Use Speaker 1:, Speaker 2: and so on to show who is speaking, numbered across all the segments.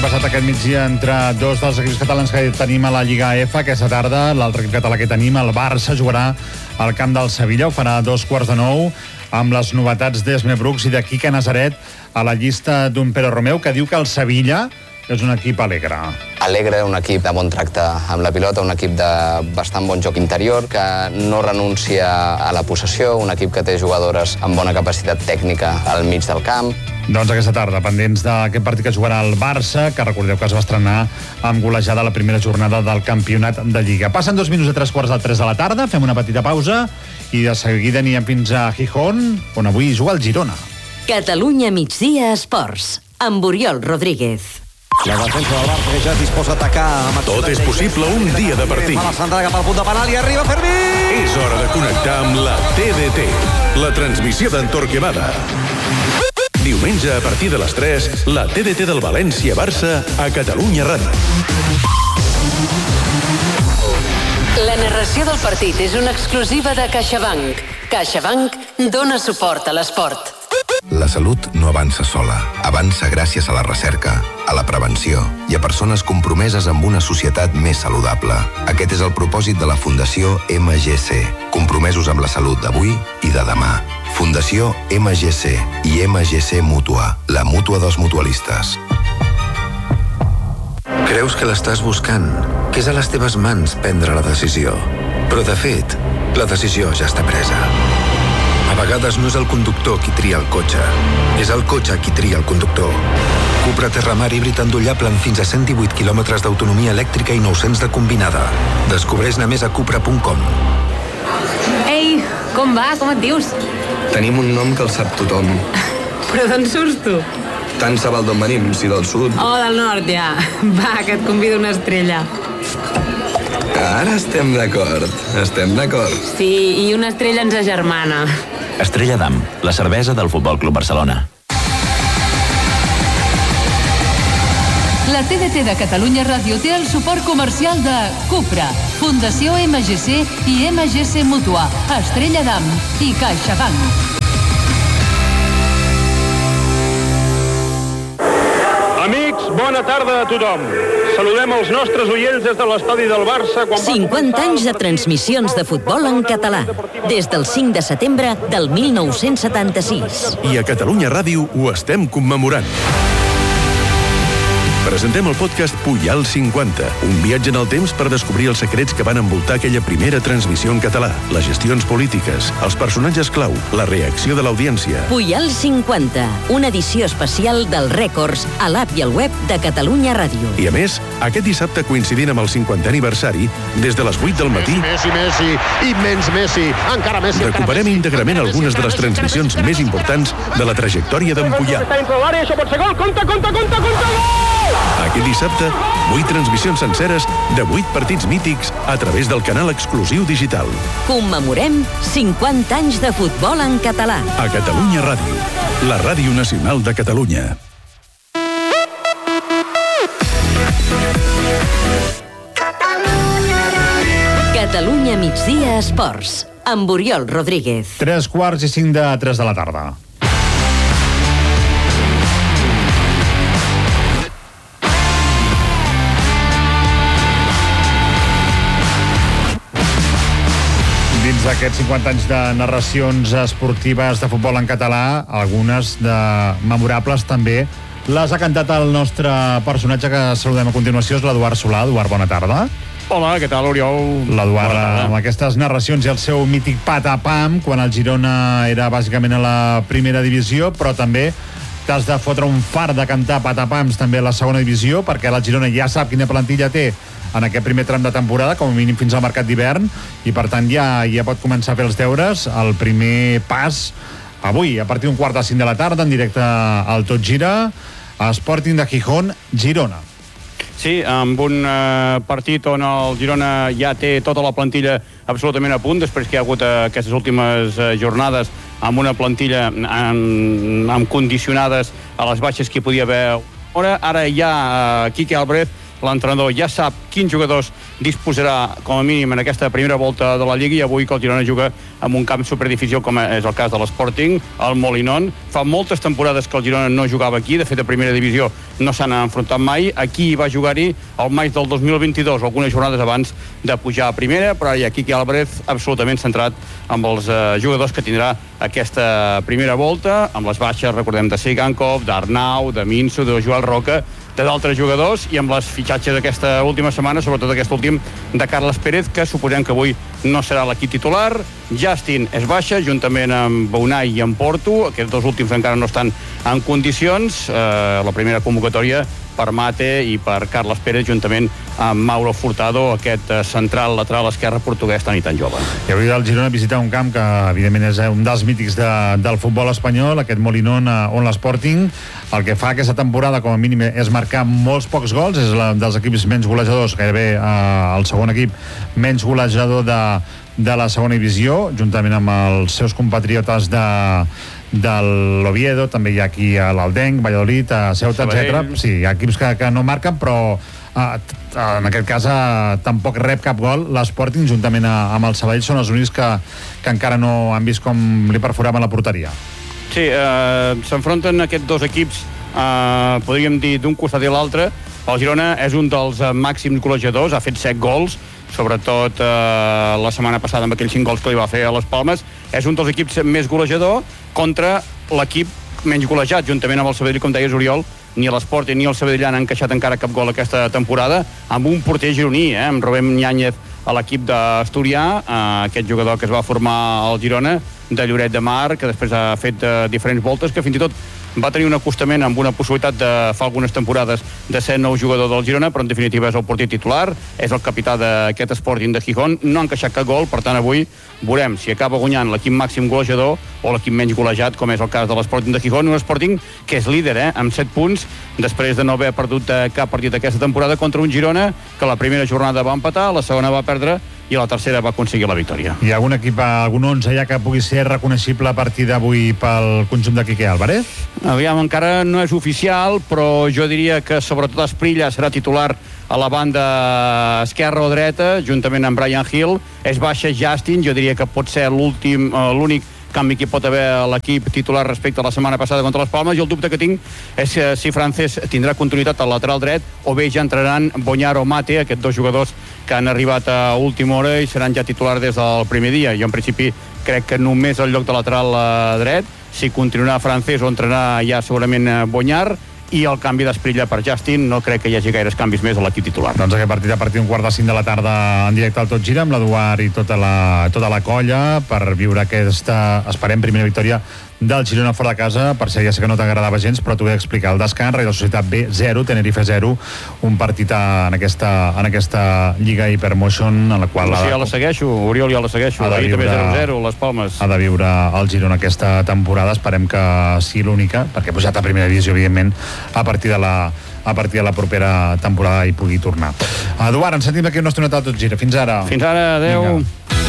Speaker 1: passat aquest migdia entre dos dels equips catalans que tenim a la Lliga F. Aquesta tarda, l'altre equip català que tenim, el Barça, jugarà al camp del Sevilla. Ho farà a 8:45, amb les novetats d'Esme Brooks i de Quique Nazaret a la llista d'un Pere Romeu, que diu que el Sevilla és un equip alegre.
Speaker 2: Alegre, un equip de bon tracte amb la pilota, un equip de bastant bon joc interior, que no renuncia a la possessió, un equip que té jugadores amb bona capacitat tècnica al mig del camp.
Speaker 1: Doncs aquesta tarda, pendents d'aquest partit que jugarà el Barça, que recordeu que es va estrenar amb golejada la primera jornada del campionat de Lliga. Passen 2 minuts de 3:45 de la tarda, fem una petita pausa i de seguida anirem fins a Gijón, on avui juga el Girona.
Speaker 3: Catalunya migdia esports, amb Oriol Rodríguez.
Speaker 4: La defensa del Barça que ja es disposa a atacar.
Speaker 5: Tot és possible un dia de partit.
Speaker 4: Fa la centrada cap al punt de penal i arriba Fermín!
Speaker 5: És hora de connectar amb la TDT, la transmissió d'en Torquemada. Diumenge a partir de les 3, la TDT del València-Barça a Catalunya Ràdio.
Speaker 3: La narració del partit és una exclusiva de CaixaBank. CaixaBank dona suport a l'esport.
Speaker 6: La salut no avança sola. Avança gràcies a la recerca, a la prevenció i a persones compromeses amb una societat més saludable. Aquest és el propòsit de la Fundació MGC, compromesos amb la salut d'avui i de demà. Fundació MGC i MGC Mútua, la mútua dels mutualistes. Creus que l'estàs buscant, que és a les teves mans prendre la decisió. Però, de fet, la decisió ja està presa. A vegades no és el conductor qui tria el cotxe, és el cotxe qui tria el conductor. Cupra Terramar híbrid endollable amb fins a 118 km d'autonomia elèctrica i 900 de combinada. Descobreix-ne més a cupra.com.
Speaker 7: Ei, com va? Com et dius?
Speaker 8: Tenim un nom que el sap tothom.
Speaker 7: Però d'on surts tu?
Speaker 8: Tant se val d'on venim, si del sud.
Speaker 7: Oh, del nord, ja. Va, que et convido una estrella.
Speaker 8: Ara estem d'acord,
Speaker 7: Sí, i una estrella ens agermana.
Speaker 9: Estrella d'Am, la cervesa del Futbol Club Barcelona.
Speaker 10: La TDT de Catalunya Ràdio té el suport comercial de Cupra, Fundació MGC i MGC Mútua, Estrella d'Am i CaixaBank.
Speaker 11: Amics, bona tarda a tothom. Saludem els nostres oients des de l'estadi del Barça.
Speaker 3: 50 anys de transmissions de futbol en català, des del 5 de setembre del 1976.
Speaker 5: I a Catalunya Ràdio ho estem commemorant. Presentem el podcast Pujal 50, un viatge en el temps per descobrir els secrets que van envoltar aquella primera transmissió en català, les gestions polítiques, els personatges clau, la reacció de l'audiència.
Speaker 3: Pujal 50, una edició especial dels rècords a l'app i al web de Catalunya Ràdio.
Speaker 5: I a més, aquest dissabte coincidint amb el 50è aniversari, des de les 8 del matí,
Speaker 11: Messi, immens Messi, encara Messi.
Speaker 5: recuperem íntegrament algunes de les transmissions més importants de la trajectòria d'en Pujal.
Speaker 11: Està dintre l'àrea, això pot ser gol, compta, gol!
Speaker 5: Aquest dissabte, 8 transmissions senceres de 8 partits mítics a través del canal exclusiu digital.
Speaker 3: Commemorem 50 anys de futbol en català.
Speaker 5: A Catalunya Ràdio, la ràdio nacional de Catalunya.
Speaker 3: Catalunya migdia esports, amb Oriol Rodríguez.
Speaker 1: 3:45 de 3 de la tarda. Dins d'aquests 50 anys de narracions esportives de futbol en català, algunes de memorables també, les ha cantat el nostre personatge que saludem a continuació, és l'Eduard Solà. Eduard, bona tarda.
Speaker 12: Hola, què tal, Oriol?
Speaker 1: L'Eduard, amb aquestes narracions i el seu mític patapam, quan el Girona era bàsicament a la primera divisió, però també t'has de fotre un far de cantar patapams també a la segona divisió, perquè la Girona ja sap quina plantilla té en aquest primer tram de temporada, com a mínim fins al mercat d'hivern, i per tant ja pot començar a fer els deures. El primer pas avui, a partir d'un 4:45 de la tarda, en directe al Tot Gira, a Sporting de Gijón, Girona.
Speaker 12: Sí, amb un partit on el Girona ja té tota la plantilla absolutament a punt, després que hi ha hagut aquestes últimes jornades amb una plantilla amb condicionades a les baixes que hi podia haver. Ara ja Quique Álvarez l'entrenador ja sap quins jugadors disposarà com a mínim en aquesta primera volta de la Lliga, i avui que el Girona juga en un camp superdifícil com és el cas de l'Sporting, el Molinón. Fa moltes temporades que el Girona no jugava aquí, de fet a primera divisió no s'han enfrontat mai. Aquí va jugar-hi al maig del 2022, algunes jornades abans de pujar a primera, però ara hi ha Quique Álvarez absolutament centrat amb els jugadors que tindrà aquesta primera volta, amb les baixes, recordem, de Sigankov, d'Arnau, de Minso, de Joel Roca, d'altres jugadors, i amb les fitxatges d'aquesta última setmana, sobretot aquest últim de Carles Pérez, que suposem que avui no serà l'equip titular. Justin és baixa, juntament amb Bounai i amb Porto. Aquests dos últims encara no estan en condicions. La primera convocatòria per Mate i per Carles Pérez, juntament amb Mauro Furtado, aquest central lateral esquerre portuguès tan i tan jove.
Speaker 1: I avui el Girona visita un camp que, evidentment, és un dels mítics del futbol espanyol, aquest Molinón, on l'Sporting, el que fa aquesta temporada, com a mínim, és marcar molts pocs gols, és dels equips menys golejadors, gairebé el segon equip menys golejador de la segona divisió, juntament amb els seus compatriotes de l'Oviedo, també hi ha aquí a l'Aldenc, Valladolid, a Ceuta, etc. Sí, hi ha equips que no marquen, però en aquest cas tampoc rep cap gol. L'Sporting, juntament amb el Sabadell, són els únics que encara no han vist com li perforaven la porteria.
Speaker 12: Sí, s'enfronten aquests dos equips, podríem dir, d'un costat i l'altre. El Girona és un dels màxims golejadors, ha fet 7 gols, sobretot la setmana passada amb aquells 5 gols que li va fer a les Palmes. És un dels equips més golejador contra l'equip menys golejat, juntament amb el Sabadell, com deies, Oriol. Ni l'Sporting ni el Sabadell han encaixat encara cap gol aquesta temporada, amb un porter gironí, amb Rubén Ñáñez a l'equip d'Asturià, aquest jugador que es va formar al Girona, de Lloret de Mar, que després ha fet diferents voltes, que fins i tot va tenir un acostament amb una possibilitat de fa algunes temporades de ser nou jugador del Girona, però en definitiva és el porter titular, és el capità d'aquest Sporting de Gijón, no ha encaixat cap gol, per tant avui veurem si acaba guanyant l'equip màxim golejador o l'equip menys golejat, com és el cas de l'Sporting de Gijón, un Sporting que és líder, amb 7 punts, després de no haver perdut cap partit aquesta temporada contra un Girona que la primera jornada va empatar, la segona va perdre i la tercera va aconseguir la victòria.
Speaker 1: Hi ha algun equip, algun 11 ja que pugui ser reconeixible a partir d'avui pel conjunt de Quique Álvarez?
Speaker 12: Aviam, encara no és oficial, però jo diria que sobretot Asprilla serà titular a la banda esquerra o dreta, juntament amb Brian Hill. És baixa Justin, jo diria que pot ser l'únic canvi que pot haver a l'equip titular respecte a la setmana passada contra les Palmes, i el dubte que tinc és si Francés tindrà continuïtat al lateral dret o bé ja entraran Boñar o Mate, aquests dos jugadors que han arribat a última hora i seran ja titulars des del primer dia. Jo en principi crec que només el lloc de lateral dret, si continuarà Francés o entrarà ja segurament Boñar, i el canvi d'Asprilla per Justin, no crec que hi hagi gaires canvis més a l'equip titular.
Speaker 1: Doncs aquest partit a partir d'un 4:05 de la tarda en directe al Tot Gira, amb l'Eduard i tota la colla, per viure aquesta, esperem, primera victòria del Girona fora de casa. Per ser, ja sé que no t'agradava gens, però t'ho he d'explicar. El descans, Reial Societat B 0, Tenerife 0, un partit en aquesta Lliga Hypermotion, en la qual...
Speaker 12: Sí, ja la segueixo, Oriol, ja la segueixo. Ahir també 0-0, les Palmes.
Speaker 1: Ha de viure el Girona aquesta temporada, esperem que sigui l'única, perquè ha pujat a primera divisió, evidentment, a partir de la propera temporada hi pugui tornar. Eduard, ens sentim aquí una estoneta al Tot Gira. Fins ara.
Speaker 12: Fins ara, adeu.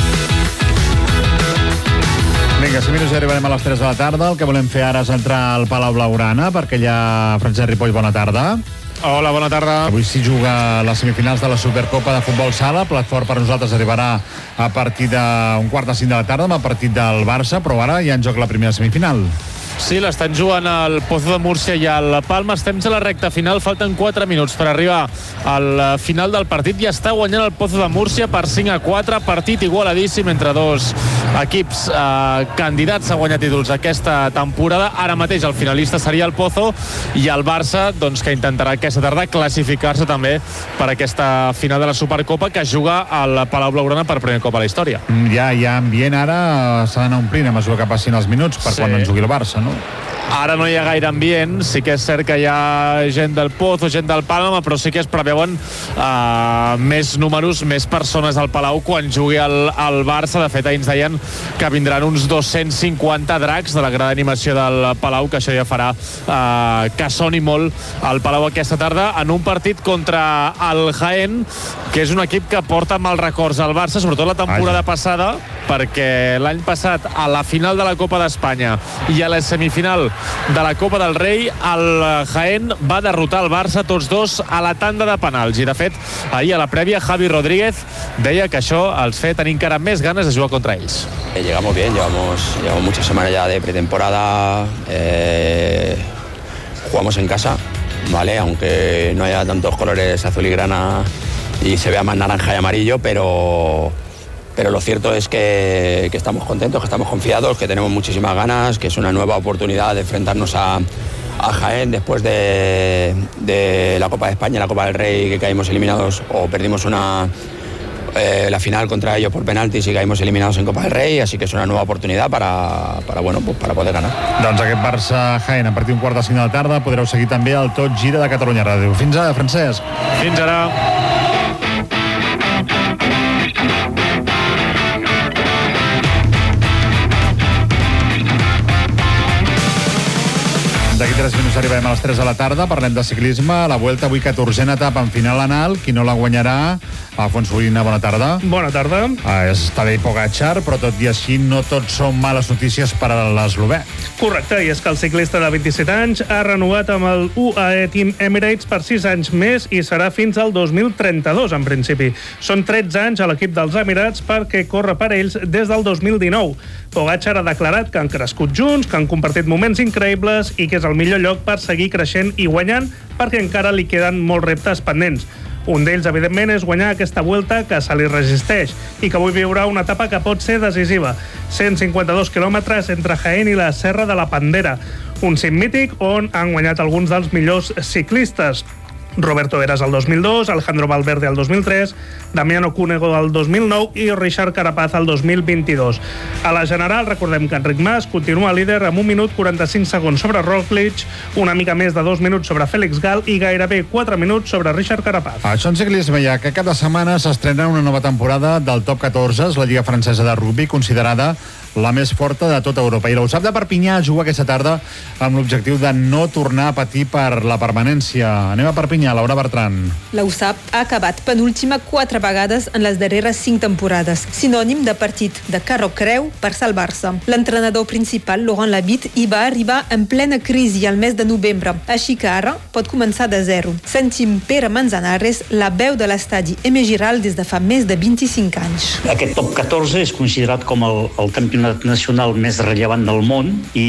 Speaker 1: Vinga, 5 minuts i arribarem a les 3 de la tarda. El que volem fer ara és entrar al Palau Blaugrana, perquè hi ha Francesc Ripoll, bona tarda.
Speaker 13: Hola, bona tarda.
Speaker 1: Avui s'hi juga les semifinals de la Supercopa de Futbol Sala. Plat fort per nosaltres arribarà a partir d'un 4:05 de la tarda amb el partit del Barça, però ara ja en joc la primera semifinal.
Speaker 13: Sí, l'estan jugant al Pozo de Múrcia i al Palma. Estem a la recta final, falten 4 minuts per arribar al final del partit i està guanyant el Pozo de Múrcia per 5-4, partit igualadíssim entre dos equips candidats a guanyar títols aquesta temporada. Ara mateix el finalista seria el Pozo i el Barça, doncs, que intentarà aquesta tarda classificar-se també per aquesta final de la Supercopa que juga al Palau Blaugrana per primer cop a la història.
Speaker 1: Ja hi ha ambient ara, s'ha d'anar omplint a mesura que passin els minuts per quan en jugui el Barça, no?
Speaker 13: Ara no hi ha gaire ambient, sí que és cert que hi ha gent del Pozo, gent del Palma, però sí que es preveuen més números, més persones al Palau quan jugui el Barça. De fet, ahir ens deien que vindran uns 250 dracs de la grada d'animació del Palau, que això ja farà que soni molt al Palau aquesta tarda en un partit contra el Jaén, que és un equip que porta mal records al Barça, sobretot la temporada passada. perquè l'any passat a la final de la Copa d'Espanya i a la semifinal de la Copa del Rei el Jaén va derrotar el Barça tots dos a la tanda de penals, i de fet ahir a la prèvia Javi Rodríguez deia que això els feia tenir encara més ganes de jugar contra ells.
Speaker 2: Llegamos bien, llevamos muchas semanas ya de pretemporada, jugamos en casa, ¿vale? Aunque no haya tantos colores azul y grana y se vea más naranja y amarillo, pero lo cierto es que estamos contentos, que estamos confiados, que tenemos muchísimas ganas, que es una nueva oportunidad de enfrentarnos a Jaén después de la Copa de España, la Copa del Rey, que caímos eliminados o perdimos la final contra ellos por penaltis y caímos eliminados en Copa del Rey, así que es una nueva oportunidad para poder ganar.
Speaker 1: Doncs aquest Barça-Jaén a partir d'un 4:05 de la tarda podreu seguir també el Tot Gira de Catalunya Ràdio. Fins ara, Francesc.
Speaker 13: Fins ara.
Speaker 1: D'aquí 3 minuts arribem a les 3 de la tarda, parlem de ciclisme, la Vuelta avui 14a etapa en final anal, qui no la guanyarà? Alfons Molina, bona tarda.
Speaker 14: Bona tarda.
Speaker 1: És Tadej Pogačar, però tot i així no tot són males notícies per a l'eslovè.
Speaker 14: Correcte, i és que el ciclista de 27 anys ha renovat amb el UAE Team Emirates per 6 anys més i serà fins al 2032, en principi. Són 13 anys a l'equip dels Emirats perquè corre per ells des del 2019. Pogačar ha declarat que han crescut junts, que han compartit moments increïbles i que és el millor lloc per seguir creixent i guanyant perquè encara li queden molts reptes pendents. Un d'ells, evidentment, és guanyar aquesta Vuelta que se li resisteix i que avui viurà una etapa que pot ser decisiva. 152 quilòmetres entre Jaén i la Serra de la Pandera, un cim mític on han guanyat alguns dels millors ciclistes. Roberto Heras al 2002, Alejandro Valverde al 2003, Damiano Cunego al 2009 i Richard Carapaz al 2022. A la general, recordem que Enric Mas continua líder amb 1 minut 45 segons sobre Roglic, una mica més de 2 minuts sobre Félix Gal i gairebé 4 minuts sobre Richard Carapaz.
Speaker 1: Això en ciclisme ja que cada setmana s'estrena una nova temporada del Top 14, és la Lliga Francesa de Rugby, considerada la més forta de tota Europa. I la USAP de Perpinyà juga aquesta tarda amb l'objectiu de no tornar a patir per la permanència. Anem a Perpinyà, Laura Bertran.
Speaker 15: La USAP ha acabat penúltima 4 vegades en les darreres 5 temporades, sinònim de partit de carro-creu per salvar-se. L'entrenador principal, Laurent Labitte, hi va arribar en plena crisi al mes de novembre, així que ara pot començar de zero. Sentim Pere Manzanares, la veu de l'estadi M. Giral des de fa més de 25 anys.
Speaker 16: Aquest top 14 és considerat com el campionat nacional més rellevant del món i